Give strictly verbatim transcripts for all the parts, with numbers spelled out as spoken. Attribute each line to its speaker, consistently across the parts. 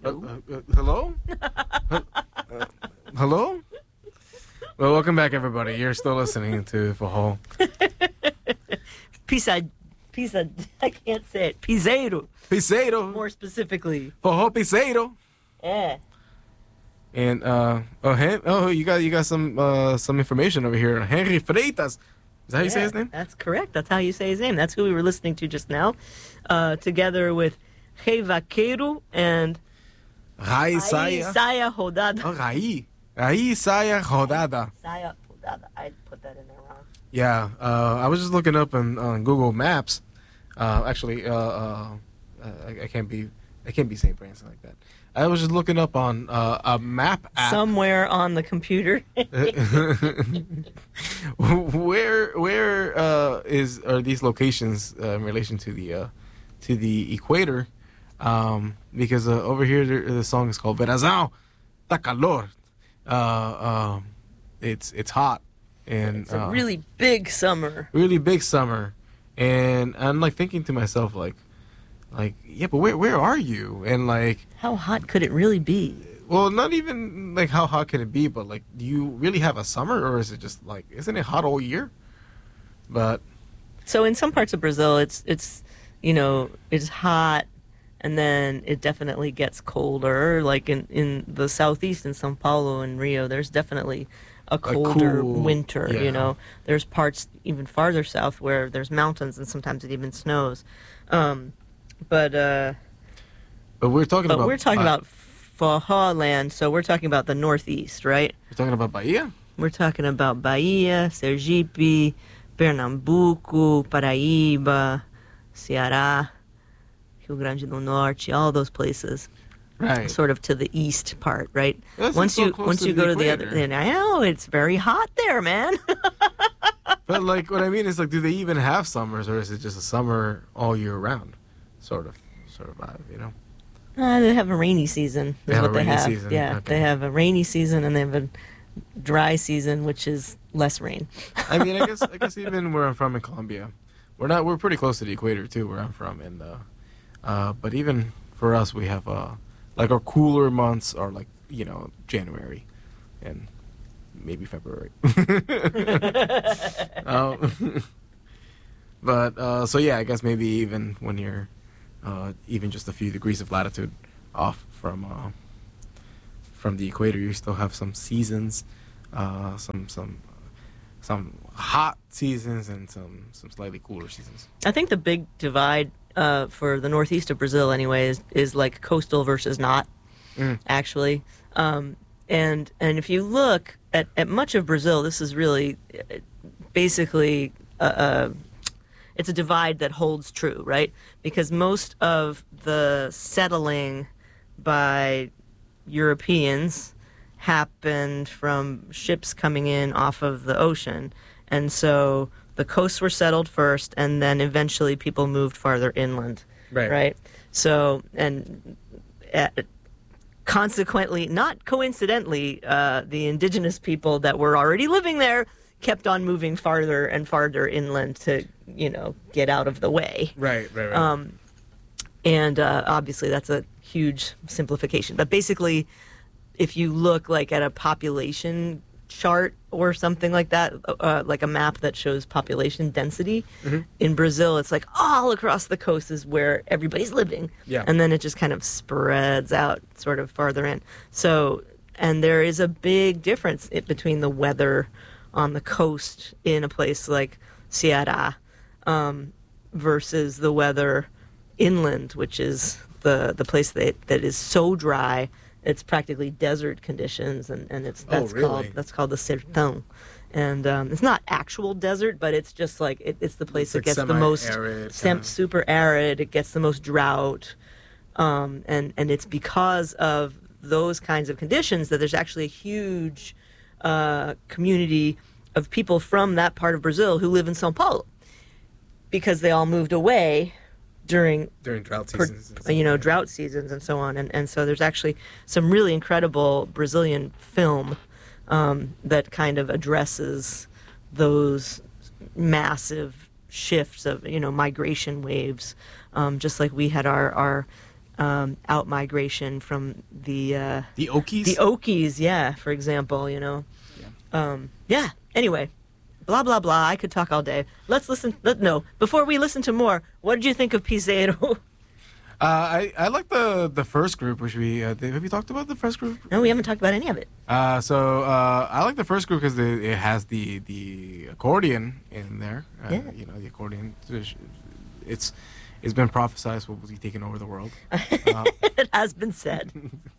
Speaker 1: Uh, uh, uh, hello? uh, uh, hello? Well, welcome back, everybody. You're still listening to Forró.
Speaker 2: Pisa, pisa, I can't say it. Piseiro.
Speaker 1: Piseiro.
Speaker 2: More specifically.
Speaker 1: Forró Piseiro.
Speaker 2: Yeah.
Speaker 1: And uh, oh, Hen- oh, you got you got some uh, some information over here. Henry Freitas. Is that how you
Speaker 2: yeah,
Speaker 1: say his name?
Speaker 2: That's correct. That's how you say his name. That's who we were listening to just now, uh, together with Rei Vaqueiro and
Speaker 1: Rai
Speaker 2: Aí
Speaker 1: Saia.
Speaker 2: Saia Rodada.
Speaker 1: Oh, Rai. Rai Saia Rodada.
Speaker 2: Saia Rodada. I put that in there wrong.
Speaker 1: Yeah, uh, I was just looking up on, on Google Maps. Uh, actually, uh, uh, I, I can't be I can't be Saint Branson like that. I was just looking up on uh, a map app.
Speaker 2: Somewhere on the computer.
Speaker 1: where where uh, is are these locations uh, in relation to the uh, to the equator? Um, because uh, over here the, the song is called Verãozão tá calor. Uh, uh, it's it's hot and
Speaker 2: It's a
Speaker 1: uh,
Speaker 2: really big summer.
Speaker 1: really big summer, and I'm like thinking to myself like like yeah, but where where are you? And like,
Speaker 2: How hot could it really be?
Speaker 1: well, not even like how hot can it be, but like, do you really have a summer, or is it just like, isn't it hot all year? But
Speaker 2: So in some parts of Brazil, it's it's you know it's hot, and then it definitely gets colder. Like in, in the southeast, in São Paulo and Rio, there's definitely a colder
Speaker 1: cool-
Speaker 2: winter.
Speaker 1: yeah.
Speaker 2: You know, there's parts even farther south where there's mountains and sometimes it even snows. Um, but uh,
Speaker 1: but we're talking
Speaker 2: but
Speaker 1: about
Speaker 2: we're talking
Speaker 1: Ba-
Speaker 2: about Forró land, so we're talking about the northeast, right?
Speaker 1: we're talking about Bahia.
Speaker 2: We're talking about Bahia, Sergipe, Pernambuco, Paraíba, Ceará, Rio Grande do Norte, all those places,
Speaker 1: Right.
Speaker 2: sort of to the east part, right?
Speaker 1: That's
Speaker 2: once
Speaker 1: so
Speaker 2: you
Speaker 1: close
Speaker 2: once
Speaker 1: to
Speaker 2: you
Speaker 1: the
Speaker 2: go to the other,
Speaker 1: equator.
Speaker 2: then I know it's very hot there, man.
Speaker 1: But like, what I mean is like, do they even have summers, or is it just a summer all year round, sort of, sort of vibe, you know?
Speaker 2: uh, they have a rainy season. Is
Speaker 1: They have
Speaker 2: what
Speaker 1: a
Speaker 2: they
Speaker 1: rainy
Speaker 2: have.
Speaker 1: season,
Speaker 2: Yeah,
Speaker 1: okay.
Speaker 2: they have a rainy season and they have a dry season, which is less rain.
Speaker 1: I mean, I guess I guess even where I'm from in Colombia, we're not we're pretty close to the equator too, where I'm from, and uh, uh, but even for us, we have uh, like our cooler months are like, you know, January, and maybe February. um, but uh, so yeah, I guess maybe even when you're uh, even just a few degrees of latitude off from uh, from the equator, you still have some seasons, uh, some some some hot seasons and some some slightly cooler seasons.
Speaker 2: I think the big divide uh, for the northeast of Brazil, anyway, is, is like coastal versus not.
Speaker 1: Mm.
Speaker 2: Actually, um, and and if you look at, at much of Brazil, this is really uh, basically a, a, it's a divide that holds true, right? Because most of the settling by Europeans happened from ships coming in off of the ocean, and so the coasts were settled first, and then eventually people moved farther inland.
Speaker 1: Right.
Speaker 2: Right. So, and uh, consequently, not coincidentally, uh, the indigenous people that were already living there kept on moving farther and farther inland to, you know, get out of the way.
Speaker 1: Right, right, right.
Speaker 2: Um, and uh, obviously, that's a huge simplification. But basically, if you look like at a population chart or something like that, uh, like a map that shows population density
Speaker 1: Mm-hmm.
Speaker 2: in Brazil, it's like all across the coast is where everybody's living.
Speaker 1: Yeah.
Speaker 2: And then it just kind of spreads out sort of farther in. So, and there is a big difference i- between the weather on the coast in a place like Ceará um, versus the weather inland, which is the the place that that is so dry it's practically desert conditions, and, and it's that's
Speaker 1: Oh, really?
Speaker 2: called that's called the sertão, and um, it's not actual desert, but it's just like it, it's the place
Speaker 1: It's
Speaker 2: that
Speaker 1: like
Speaker 2: gets the most
Speaker 1: semi-arid
Speaker 2: sem-
Speaker 1: kinda.
Speaker 2: super arid. It gets the most drought, um, and and it's because of those kinds of conditions that there's actually a huge uh, community of people from that part of Brazil who live in São Paulo, because they all moved away during
Speaker 1: During drought
Speaker 2: per-
Speaker 1: seasons. and stuff
Speaker 2: you know
Speaker 1: like that.
Speaker 2: drought seasons and so on, and and so there's actually some really incredible Brazilian film um, that kind of addresses those massive shifts of you know migration waves, um, just like we had our our um, out migration from the uh,
Speaker 1: The Okies?
Speaker 2: the Okies, yeah, for example, you know.
Speaker 1: Yeah.
Speaker 2: Um, yeah. Anyway, blah blah blah. I could talk all day. Let's listen. Let, no, before we listen to more, what did you think of Piseiro?
Speaker 1: Uh, I, I like the, the first group, which we... Uh, have you talked about the first group?
Speaker 2: No, we haven't talked about any of it.
Speaker 1: Uh, so uh, I like the first group because it has the, the accordion in there. Uh,
Speaker 2: Yeah.
Speaker 1: You know, the accordion. It's it's been prophesized will be taking over the world. Uh,
Speaker 2: It has been said.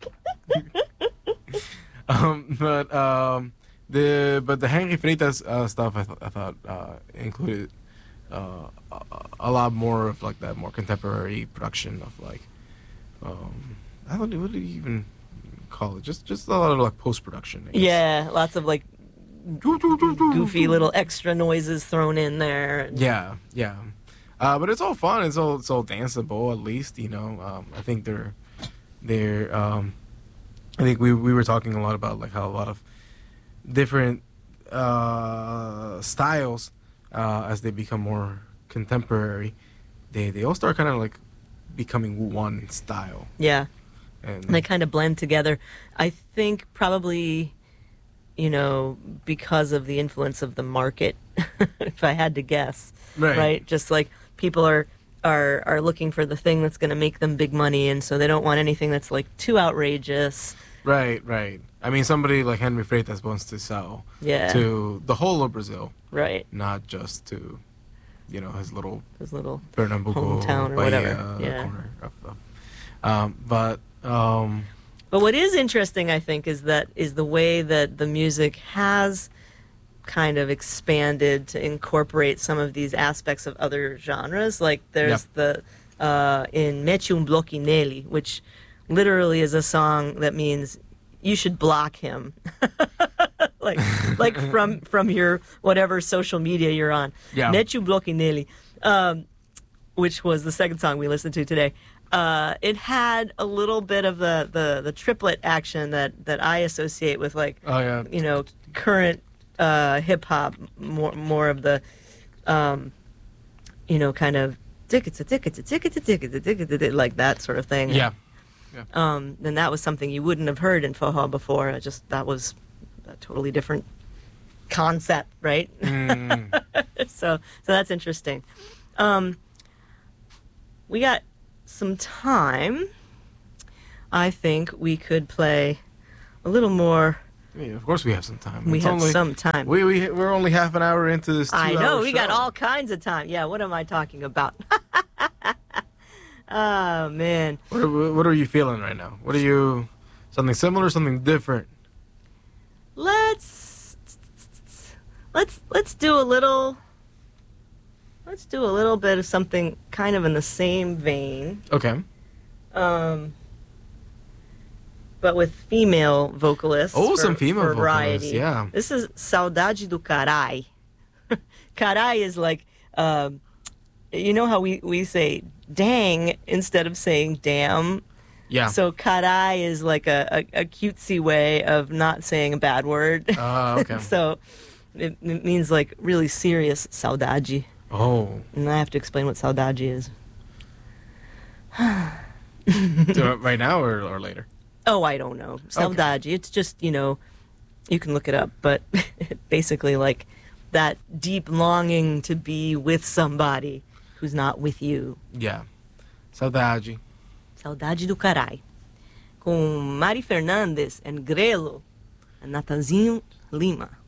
Speaker 1: um, but um, the but the Henry Freitas uh, stuff I, th- I thought uh, included uh, a, a lot more of like that more contemporary production of like um, I don't know what do you even call it, just just a lot of like post production.
Speaker 2: Yeah, lots of like goofy little extra noises thrown in there.
Speaker 1: Yeah, yeah. Uh, but it's all fun. It's all it's all danceable. At least you know. Um, I think they're they're. Um, I think we we were talking a lot about like how a lot of different uh, styles uh, as they become more contemporary, they they all start kind of like becoming one style.
Speaker 2: Yeah,
Speaker 1: And
Speaker 2: and they kind of blend together. I think probably, you know, because of the influence of the market, if I had to guess,
Speaker 1: Right.
Speaker 2: right? Just like people are are are looking for the thing that's going to make them big money, and so they don't want anything that's like too outrageous.
Speaker 1: Right, right. I mean, somebody like Henry Freitas wants to sell
Speaker 2: Yeah.
Speaker 1: to the whole of Brazil,
Speaker 2: Right.
Speaker 1: not just to, you know, his little
Speaker 2: Those little
Speaker 1: Pernambuco
Speaker 2: hometown or
Speaker 1: Bahia
Speaker 2: whatever, yeah.
Speaker 1: corner. Of, of, um, but um,
Speaker 2: But what is interesting, I think, is that is the way that the music has kind of expanded to incorporate some of these aspects of other genres. Like there's the uh, in Mete um bloco nele, which literally is a song that means you should block him, like like from from your whatever social media you're on.
Speaker 1: Yeah.
Speaker 2: Mete um bloco nele, um, which was the second song we listened to today. Uh, it had a little bit of the, the, the triplet action that, that I associate with like
Speaker 1: oh yeah,
Speaker 2: you know current uh, hip hop, more more of the um, you know kind of tickets a tickets a tickets a tickets a tickets like that sort of thing.
Speaker 1: yeah,
Speaker 2: Um, then that was something you wouldn't have heard in Foha before. I just that was a totally different concept, right?
Speaker 1: Mm.
Speaker 2: so so that's interesting. Um, we got some time. I think we could play a little more.
Speaker 1: I mean, of course we have some time.
Speaker 2: We
Speaker 1: It's
Speaker 2: have
Speaker 1: only,
Speaker 2: some time.
Speaker 1: We we we're only half an hour into this.
Speaker 2: I know
Speaker 1: two-hour
Speaker 2: we got
Speaker 1: show.
Speaker 2: all kinds of time. Yeah, what am I talking about? Oh man.
Speaker 1: What are, what are you feeling right now? What are you? Something similar, something different?
Speaker 2: Let's let's let's do a little let's do a little bit of something kind of in the same vein.
Speaker 1: Okay.
Speaker 2: Um but with female vocalists.
Speaker 1: Oh,
Speaker 2: for-
Speaker 1: some female
Speaker 2: for
Speaker 1: vocalists,
Speaker 2: variety.
Speaker 1: yeah.
Speaker 2: This is Saudade do Carai. Carai is like um you know how we, we say dang instead of saying damn?
Speaker 1: Yeah.
Speaker 2: So carai is like a, a, a cutesy way of not saying a bad word.
Speaker 1: Uh, okay.
Speaker 2: So it, it means like really serious saudade.
Speaker 1: Oh.
Speaker 2: And I have to explain what saudade is.
Speaker 1: So, right now or, or later?
Speaker 2: Oh, I don't know. Saudade. It's just, you know, you can look it up, but basically like that deep longing to be with somebody who's not with you.
Speaker 1: Yeah. Saudade.
Speaker 2: Saudade do Carai. Com Mari Fernandes and Grelo and Natanzinho Lima.